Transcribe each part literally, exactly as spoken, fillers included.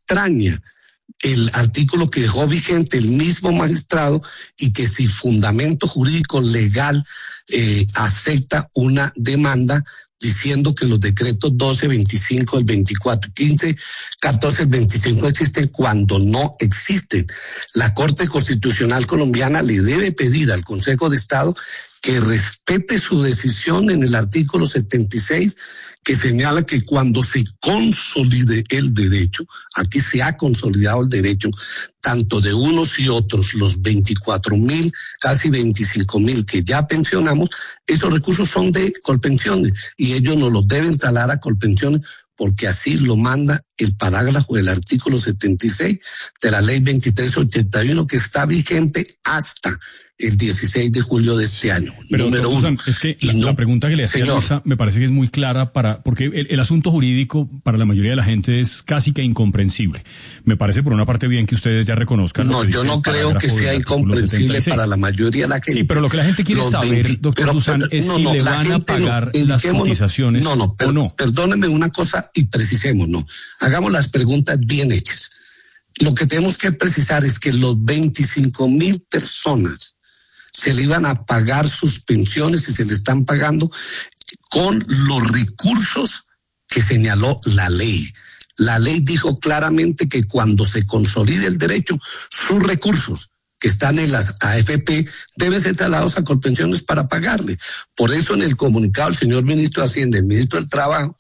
extraña el artículo que dejó vigente el mismo magistrado y que sin fundamento jurídico legal eh, acepta una demanda diciendo que los decretos doce, veinticinco, el veinticuatro, quince, catorce, el veinticinco existen cuando no existen. La Corte Constitucional colombiana le debe pedir al Consejo de Estado que respete su decisión en el artículo setenta y seis, que señala que cuando se consolide el derecho, aquí se ha consolidado el derecho, tanto de unos y otros, los veinticuatro mil, casi veinticinco mil que ya pensionamos, esos recursos son de Colpensiones y ellos nos los deben trasladar a Colpensiones porque así lo manda el parágrafo del artículo setenta y seis de la ley veintitrés ochenta y uno, que está vigente hasta el dieciséis de julio de este año. Pero, número uno. Susan, es que la, no, la pregunta que le hacía Luisa me parece que es muy clara para, porque el, el asunto jurídico para la mayoría de la gente es casi que incomprensible. Me parece por una parte bien que ustedes ya reconozcan. No, yo no creo que sea incomprensible para la mayoría de la gente. Sí, pero lo que la gente quiere Los saber, veinte, doctor pero, Dusan, pero, es no, si no, le van a pagar no, las cotizaciones no, no, per, o no. Perdónenme una cosa y precisemos, no. Hagamos las preguntas bien hechas. Lo que tenemos que precisar es que los veinticinco mil personas se le iban a pagar sus pensiones y se le están pagando con los recursos que señaló la ley. La ley dijo claramente que cuando se consolide el derecho, sus recursos que están en las A F P deben ser trasladados a Colpensiones para pagarle. Por eso en el comunicado el señor ministro de Hacienda, el ministro del Trabajo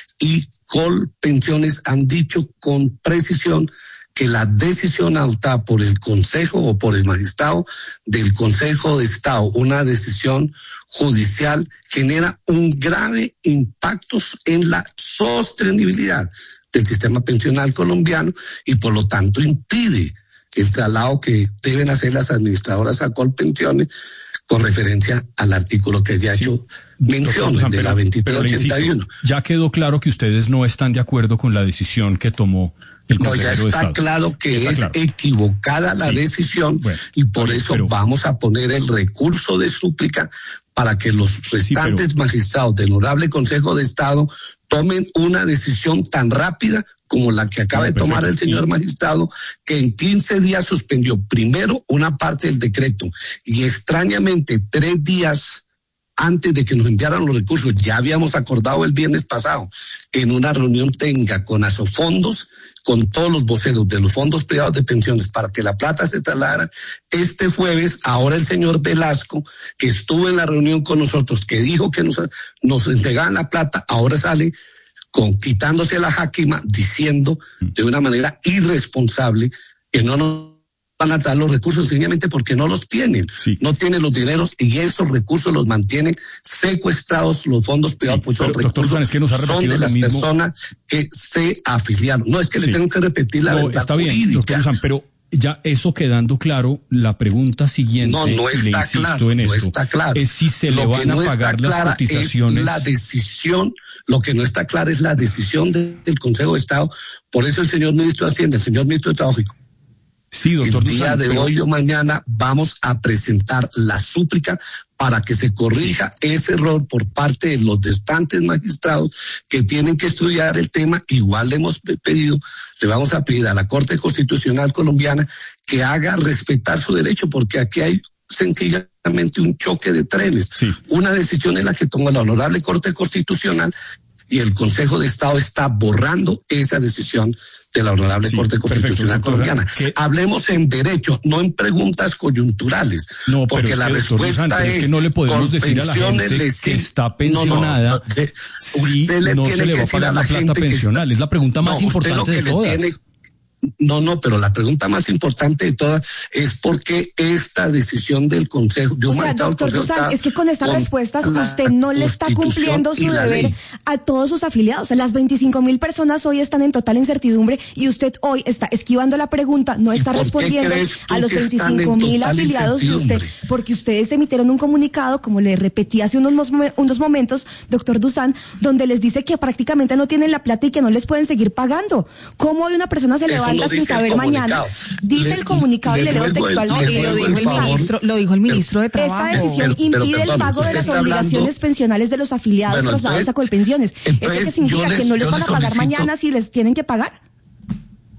y Colpensiones han dicho con precisión que la decisión adoptada por el Consejo o por el magistrado del Consejo de Estado, una decisión judicial, genera un grave impacto en la sostenibilidad del sistema pensional colombiano y por lo tanto impide el traslado que deben hacer las administradoras a Colpensiones con referencia al artículo que ya ha sí, hecho mención, de la veintitrés ochenta y uno. Ya quedó claro que ustedes no están de acuerdo con la decisión que tomó el No, ya está claro que está es claro. equivocada la sí. decisión bueno, y por bien, eso pero... vamos a poner el recurso de súplica para que los restantes sí, pero... magistrados del Honorable Consejo de Estado tomen una decisión tan rápida como la que acaba no, de tomar el señor magistrado, que en quince días suspendió primero una parte del decreto y extrañamente tres días antes de que nos enviaran los recursos, ya habíamos acordado el viernes pasado en una reunión técnica con Asofondos, con todos los voceros de los fondos privados de pensiones para que la plata se trasladara. Este jueves, ahora el señor Velasco, que estuvo en la reunión con nosotros, que dijo que nos, nos entregaban la plata, ahora sale con quitándose la jáquima, diciendo de una manera irresponsable que no nos van a dar los recursos sencillamente porque no los tienen, sí. no tienen los dineros y esos recursos los mantienen secuestrados los fondos privados, sí, pues son recursos Juan, es que nos ha son de las mismo... personas que se afiliaron. No, es que sí. le tengo que repetir la no, verdad está bien, jurídica. Doctor Dusan, pero ya eso quedando claro, la pregunta siguiente, no, no está y le insisto claro, en no esto, está claro. es si se Lo le van no a pagar las cotizaciones. Es la decisión, lo que no está clara es la decisión de, del Consejo de Estado. Por eso el señor ministro de Hacienda, el señor ministro de Trabajo, sí, doctor el día Dusan, de pero... hoy o mañana vamos a presentar la súplica para que se corrija sí. ese error por parte de los restantes magistrados que tienen que estudiar el tema. Igual le hemos pedido, le vamos a pedir a la Corte Constitucional colombiana que haga respetar su derecho, porque aquí hay sencillamente un choque de trenes. Sí. Una decisión es la que tomó la Honorable Corte Constitucional y el Consejo de Estado está borrando esa decisión de la Honorable sí, Corte Constitucional perfecto, colombiana. ¿Qué? Hablemos en derecho, no en preguntas coyunturales, no, porque es la que, respuesta Dusan, es, es que no le podemos decir a la gente que sí, está pensionada no, no, de, si usted le no tiene se le va a pagar la, la plata pensional, está, es la pregunta más no, importante de todas. Tiene, No, no, pero la pregunta más importante de todas es por qué esta decisión del Consejo... De un o sea, doctor Dusan, es que con estas respuestas usted no le está cumpliendo su deber ley. a todos sus afiliados. Las veinticinco mil personas hoy están en total incertidumbre y usted hoy está esquivando la pregunta, no está respondiendo a los veinticinco mil afiliados de usted, porque ustedes emitieron un comunicado, como le repetí hace unos, unos momentos, doctor Dusan, donde les dice que prácticamente no tienen la plata y que no les pueden seguir pagando. ¿Cómo hoy una persona se levanta no sin saber mañana? Dice le, el comunicado le, y le leo textualmente. Y lo dijo el, el ministro, lo dijo el ministro de Trabajo. Esta decisión pero, pero, impide perdón, el pago de las obligaciones hablando, pensionales de los afiliados bueno, trasladados entonces, a Colpensiones. ¿Eso qué significa? Les, ¿Que no les van a pagar solicito, mañana si les tienen que pagar?